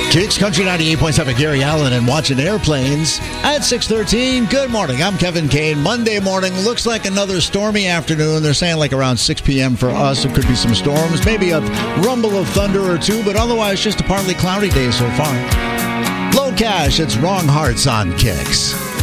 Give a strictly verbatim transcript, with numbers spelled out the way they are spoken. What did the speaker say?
Kicks Country ninety-eight point seven, Gary Allen and Watching Airplanes at six thirteen. Good morning. I'm Kevin Kane. Monday morning. Looks like another stormy afternoon. They're saying like around six p.m. for us. It could be some storms, maybe a rumble of thunder or two, but otherwise just a partly cloudy day so far. Low Cash, it's Wrong Hearts on Kicks.